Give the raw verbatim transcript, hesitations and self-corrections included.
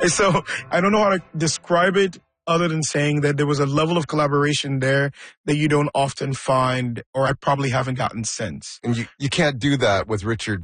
So I don't know how to describe it other than saying that there was a level of collaboration there that you don't often find, or I probably haven't gotten since. And you, you can't do that with Richard